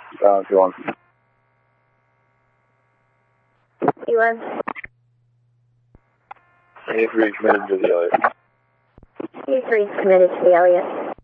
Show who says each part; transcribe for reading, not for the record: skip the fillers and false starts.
Speaker 1: If you want.
Speaker 2: Elon.
Speaker 1: 83 committed to the Elliott.
Speaker 2: 83 committed to the Elliott.